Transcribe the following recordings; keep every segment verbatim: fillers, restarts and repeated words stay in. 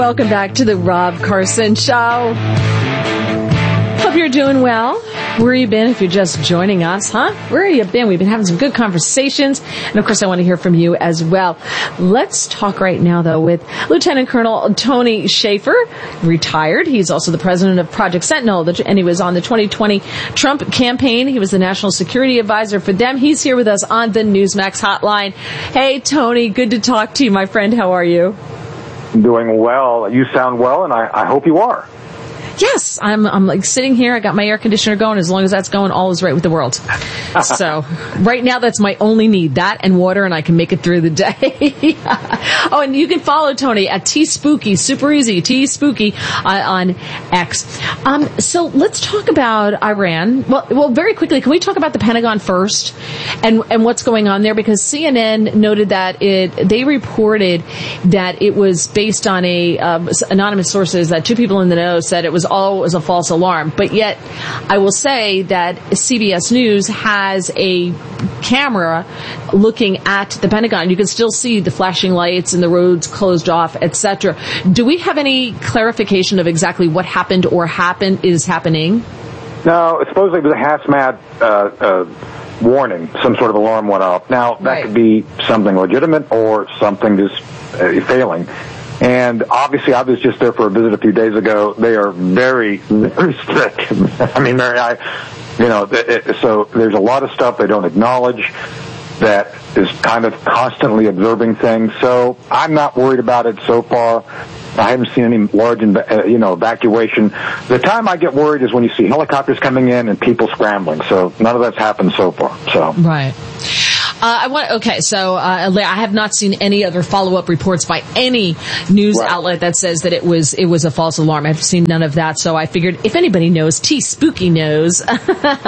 Welcome back to the Rob Carson Show. Hope you're doing well. Where you been if you're just joining us, huh? Where you been? We've been having some good conversations. And, of course, I want to hear from you as well. Let's talk right now, though, with Lieutenant Colonel Tony Shaffer, retired. He's also the president of Project Sentinel, and he was on the twenty twenty Trump campaign. He was the national security advisor for them. He's here with us on the Newsmax hotline. Hey, Tony, good to talk to you, my friend. How are you? Doing well. You sound well, and I, I hope you are. Yes, I'm I'm like sitting here. I got my air conditioner going. As long as that's going, all is right with the world. So right now, that's my only need, that and water, and I can make it through the day. Oh, and you can follow Tony at T Spooky, super easy, T Spooky uh, on X. Um, so let's talk about Iran. Well, well, very quickly, can we talk about the Pentagon first and and what's going on there? Because C N N noted that it they reported that it was based on a uh, anonymous sources that two people in the know said it was all was a false alarm. But yet, I will say that C B S News has a camera looking at the Pentagon. You can still see the flashing lights and the roads closed off, et cetera. Do we have any clarification of exactly what happened or happened is happening? No, supposedly it was a hazmat uh, uh, warning. Some sort of alarm went off. Now, that Right. could be something legitimate or something just uh, failing. And obviously, I was just there for a visit a few days ago. They are very, very strict. I mean, Mary, I, you know, it, it, so there's a lot of stuff they don't acknowledge that is kind of constantly observing things. So I'm not worried about it so far. I haven't seen any large, uh, you know, evacuation. The time I get worried is when you see helicopters coming in and people scrambling. So none of that's happened so far. So right. Uh, I want okay. So uh, I have not seen any other follow-up reports by any news right. outlet that says that it was it was a false alarm. I've seen none of that. So I figured if anybody knows, T Spooky knows. I've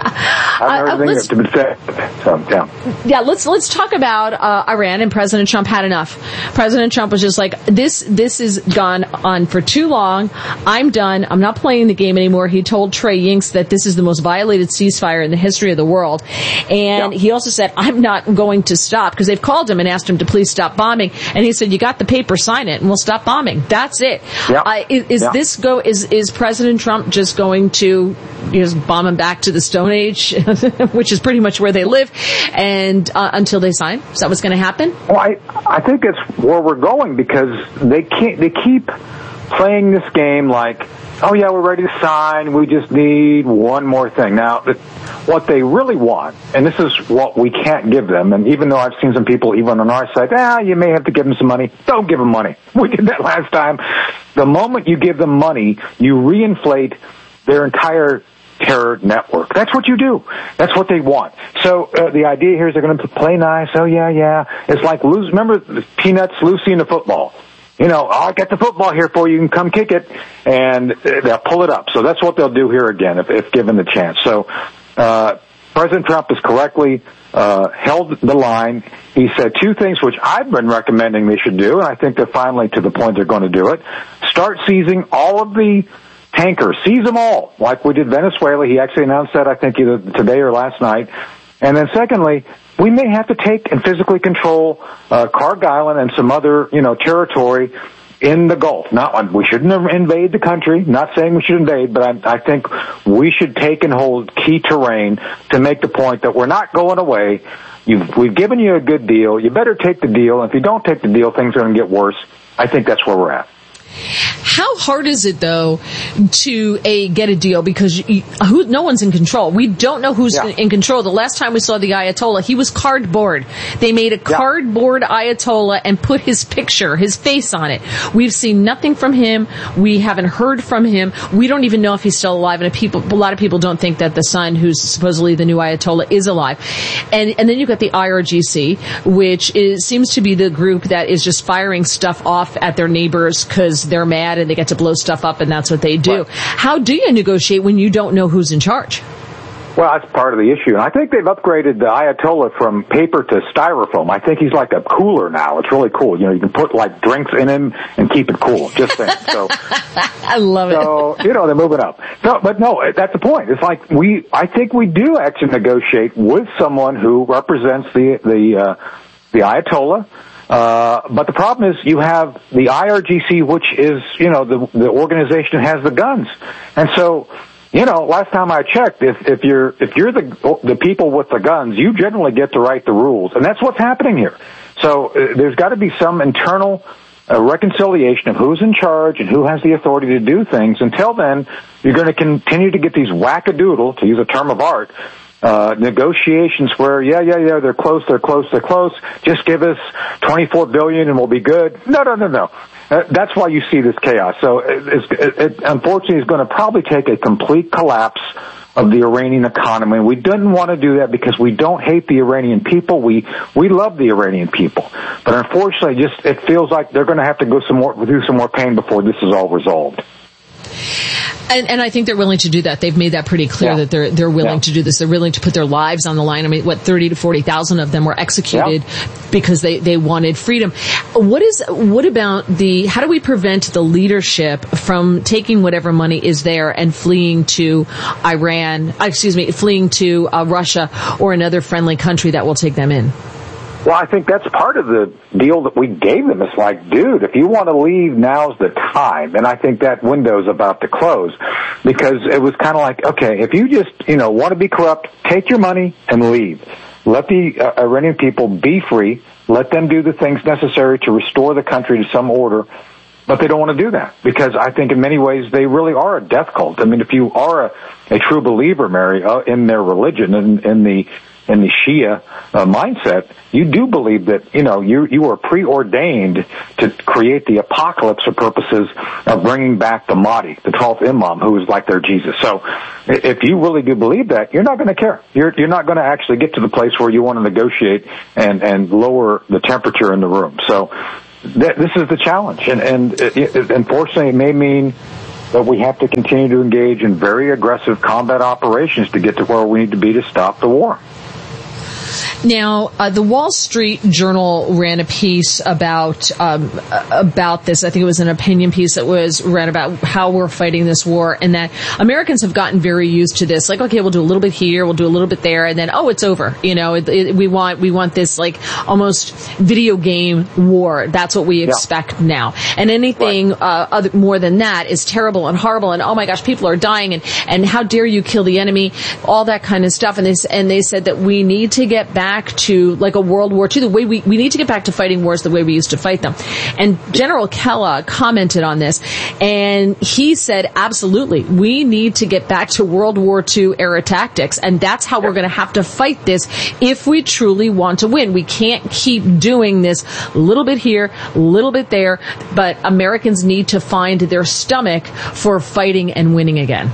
uh, never uh, to be said. So yeah. Yeah. Let's let's talk about uh, Iran and President Trump had enough. President Trump was just like, this this has gone on for too long. I'm done. I'm not playing the game anymore. He told Trey Yinks that this is the most violated ceasefire in the history of the world, and yeah. he also said, I'm not going to stop, because they've called him and asked him to please stop bombing, and he said, you got the paper, sign it and we'll stop bombing. That's it. Yep. Uh, is is yep. this go is is President Trump just going to just bomb him back to the Stone Age, which is pretty much where they live, and uh, until they sign? Is that what's going to happen? Well, I I think it's where we're going, because they can't they keep playing this game like, oh yeah, we're ready to sign, we just need one more thing. Now, what they really want, and this is what we can't give them, and even though I've seen some people even on our side, ah, you may have to give them some money, don't give them money. We did that last time. The moment you give them money, you reinflate their entire terror network. That's what you do. That's what they want. So uh, the idea here is they're going to play nice, oh yeah, yeah. It's like, lose. remember Peanuts, Lucy and the football. You know, I'll get the football here for you, you can come kick it, and they'll pull it up. So that's what they'll do here again if, if given the chance. So uh, President Trump has correctly uh, held the line. He said two things which I've been recommending they should do, and I think they're finally to the point they're going to do it. Start seizing all of the tankers. Seize them all, like we did Venezuela. He actually announced that, I think, either today or last night. And then secondly, we may have to take and physically control uh, Carg Island and some other, you know, territory in the Gulf. Not, we shouldn't invade the country. Not saying we should invade, but I, I think we should take and hold key terrain to make the point that we're not going away. You've, we've given you a good deal. You better take the deal. And if you don't take the deal, things are going to get worse. I think that's where we're at. How hard is it, though, to a get a deal? Because you, who, no one's in control. We don't know who's yeah. in control. The last time we saw the Ayatollah, he was cardboard. They made a cardboard yeah. Ayatollah and put his picture, his face on it. We've seen nothing from him. We haven't heard from him. We don't even know if he's still alive. And people, a lot of people don't think that the son, who's supposedly the new Ayatollah, is alive. And, and then you've got the I R G C, which is, seems to be the group that is just firing stuff off at their neighbors because they're mad and they get to blow stuff up, and that's what they do. Right. How do you negotiate when you don't know who's in charge? Well, that's part of the issue. And I think they've upgraded the Ayatollah from paper to styrofoam. I think he's like a cooler now. It's really cool. You know, you can put like drinks in him and keep it cool. Just saying. So I love so, it. So, you know, they're moving up. No, but no, that's the point. It's like we, I think we do actually negotiate with someone who represents the, the, uh, the Ayatollah. Uh, but the problem is you have the I R G C, which is, you know, the, the organization that has the guns. And so, you know, last time I checked, if, if you're, if you're the, the people with the guns, you generally get to write the rules. And that's what's happening here. So uh, there's got to be some internal uh, reconciliation of who's in charge and who has the authority to do things. Until then, you're going to continue to get these wackadoodle, to use a term of art, Uh, negotiations where, yeah, yeah, yeah, they're close, they're close, they're close. Just give us twenty-four billion and we'll be good. No, no, no, no. Uh, that's why you see this chaos. So it, it, it unfortunately is going to probably take a complete collapse of the Iranian economy. We didn't want to do that because we don't hate the Iranian people. We, we love the Iranian people. But unfortunately, just, it feels like they're going to have to go some more, through some more pain before this is all resolved. And, and I think they're willing to do that. They've made that pretty clear, yeah. that they're they're willing yeah. to do this. They're willing to put their lives on the line. I mean, what, thirty to forty thousand of them were executed yeah. because they, they wanted freedom. What is what about the? How do we prevent the leadership from taking whatever money is there and fleeing to Iran? Excuse me, fleeing to uh, Russia or another friendly country that will take them in? Well, I think that's part of the deal that we gave them. It's like, dude, if you want to leave, now's the time. And I think that window's about to close because it was kind of like, okay, if you just, you know, want to be corrupt, take your money and leave. Let the uh, Iranian people be free. Let them do the things necessary to restore the country to some order. But they don't want to do that because I think in many ways they really are a death cult. I mean, if you are a, a true believer, Mary, uh, in their religion and in, in the in the Shia uh, mindset, you do believe that, you know, you you are preordained to create the apocalypse for purposes of bringing back the Mahdi, the twelfth Imam, who is like their Jesus. So if you really do believe that, you're not going to care. You're you're not going to actually get to the place where you want to negotiate and, and lower the temperature in the room. So th- this is the challenge. And, and it, it, unfortunately, it may mean that we have to continue to engage in very aggressive combat operations to get to where we need to be to stop the war. Now, uh, the Wall Street Journal ran a piece about um, about this. I think it was an opinion piece that was ran about how we're fighting this war, and that Americans have gotten very used to this. Like, okay, we'll do a little bit here, we'll do a little bit there, and then oh, it's over. You know, it, it, we want we want this like almost video game war. That's what we expect yeah. now. And anything right. uh, other, more than that is terrible and horrible. And oh my gosh, people are dying, and and how dare you kill the enemy? All that kind of stuff. And they and they said that we need to get back to like a World War Two, the way we, we need to get back to fighting wars the way we used to fight them. And General Kellogg commented on this, and he said, absolutely, we need to get back to World War Two era tactics, and that's how we're going to have to fight this if we truly want to win. We can't keep doing this a little bit here, a little bit there, but Americans need to find their stomach for fighting and winning again.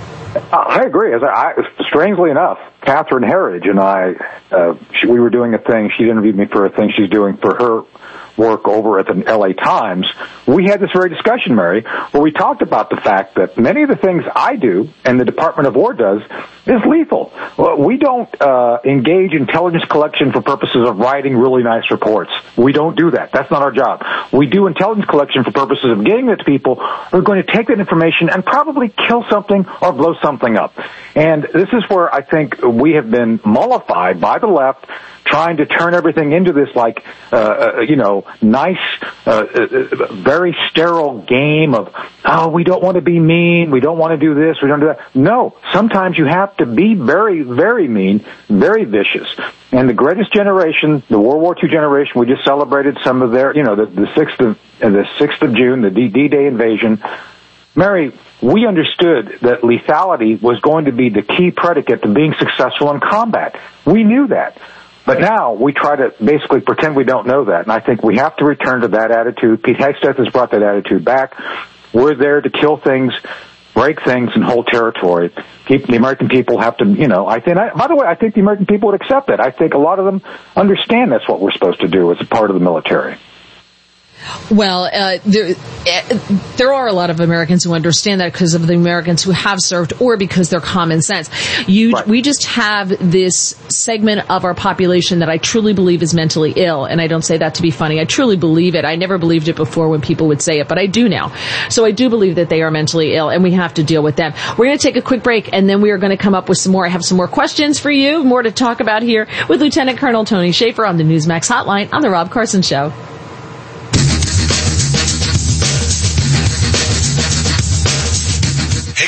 I agree. As I, strangely enough, Catherine Herridge and I, uh, she, we were doing a thing. She interviewed me for a thing she's doing for her work over at the L A Times. We had this very discussion, Mary, where we talked about the fact that many of the things I do and the Department of War does is lethal. Well, we don't uh, engage intelligence collection for purposes of writing really nice reports. We don't do that. That's not our job. We do intelligence collection for purposes of getting it to people who are going to take that information and probably kill something or blow something up. And this is where I think we have been mollified by the left, trying to turn everything into this, like, uh, uh, you know, nice, uh, uh, very sterile game of, oh, we don't want to be mean, we don't want to do this, we don't do that. No, sometimes you have to be very, very mean, very vicious. And the greatest generation, the World War Two generation, we just celebrated some of their, you know, the, the sixth of, uh, the sixth of June, the D-Day invasion. Mary, we understood that lethality was going to be the key predicate to being successful in combat. We knew that. But now we try to basically pretend we don't know that. And I think we have to return to that attitude. Pete Hegseth has brought that attitude back. We're there to kill things, break things, and hold territory. Keep, the American people have to, you know, I think, I, by the way, I think the American people would accept that. I think a lot of them understand that's what we're supposed to do as a part of the military. Well, uh, there, uh, there are a lot of Americans who understand that because of the Americans who have served or because they're common sense. You, right. We just have this segment of our population that I truly believe is mentally ill, and I don't say that to be funny. I truly believe it. I never believed it before when people would say it, but I do now. So I do believe that they are mentally ill, and we have to deal with them. We're going to take a quick break, and then we are going to come up with some more. I have some more questions for you, more to talk about here with Lieutenant Colonel Tony Shaffer on the Newsmax Hotline on The Rob Carson Show.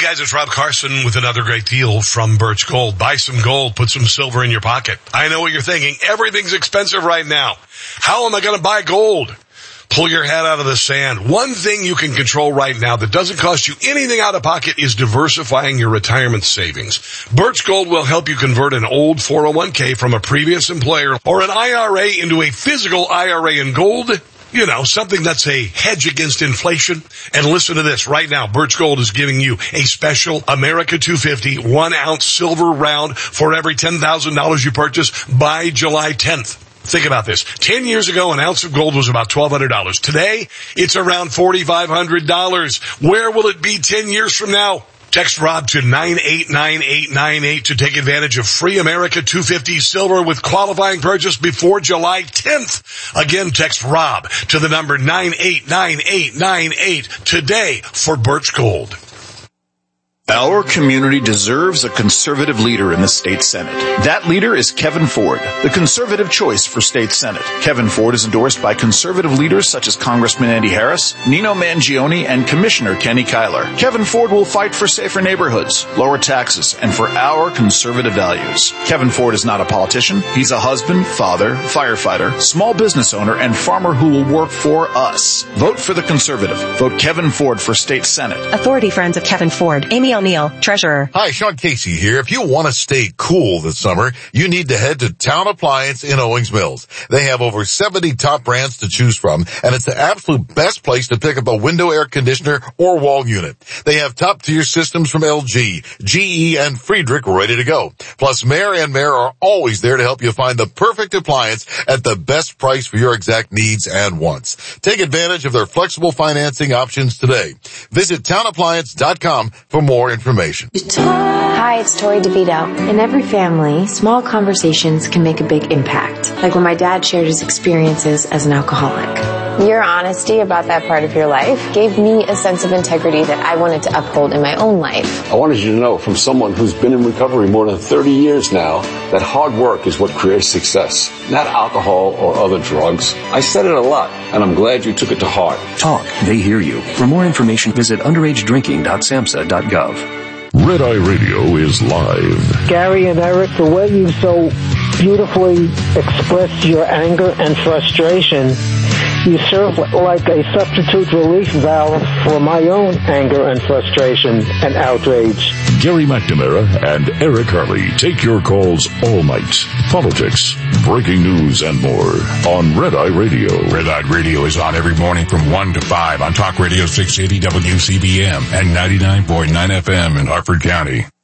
guys, it's Rob Carson with another great deal from Birch Gold. Buy some gold, put some silver in your pocket. I know what you're thinking. Everything's expensive right now. How am I going to buy gold? Pull your head out of the sand. One thing you can control right now that doesn't cost you anything out of pocket is diversifying your retirement savings. Birch Gold will help you convert an old four oh one k from a previous employer or an I R A into a physical I R A in gold. You know, something that's a hedge against inflation. And listen to this. Right now, Birch Gold is giving you a special America two fifty one-ounce silver round for every ten thousand dollars you purchase by July tenth. Think about this. Ten years ago, an ounce of gold was about twelve hundred dollars. Today, it's around forty-five hundred dollars. Where will it be ten years from now? Text Rob to nine eight nine eight nine eight to take advantage of free America two fifty silver with qualifying purchase before July tenth. Again, text Rob to the number nine eight nine eight nine eight today for Birch Gold. Our community deserves a conservative leader in the state Senate. That leader is Kevin Ford, the conservative choice for state Senate. Kevin Ford is endorsed by conservative leaders such as Congressman Andy Harris, Nino Mangione, and Commissioner Kenny Kyler. Kevin Ford will fight for safer neighborhoods, lower taxes, and for our conservative values. Kevin Ford is not a politician. He's a husband, father, firefighter, small business owner, and farmer who will work for us. Vote for the conservative. Vote Kevin Ford for state Senate. Authority Friends of Kevin Ford. Amy O'Neill, Treasurer. Hi, Sean Casey here. If you want to stay cool this summer, you need to head to Town Appliance in Owings Mills. They have over seventy top brands to choose from, and it's the absolute best place to pick up a window air conditioner or wall unit. They have top-tier systems from L G, G E, and Friedrich ready to go. Plus, Mayor and Mayor are always there to help you find the perfect appliance at the best price for your exact needs and wants. Take advantage of their flexible financing options today. Visit town appliance dot com for more information. Hi, it's Tori DeVito. In every family, small conversations can make a big impact. Like when my dad shared his experiences as an alcoholic. Your honesty about that part of your life gave me a sense of integrity that I wanted to uphold in my own life. I wanted you to know from someone who's been in recovery more than thirty years now that hard work is what creates success, not alcohol or other drugs. I said it a lot, and I'm glad you took it to heart. Talk. They hear you. For more information, visit underage drinking dot samhsa dot gov. Red Eye Radio is live. Gary and Eric, the way you so beautifully expressed your anger and frustration, you serve like a substitute relief valve for my own anger and frustration and outrage. Gary McNamara and Eric Harley take your calls all night. Politics, breaking news, and more on Red Eye Radio. Red Eye Radio is on every morning from one to five on Talk Radio six eighty W C B M and ninety-nine point nine F M in Harford County.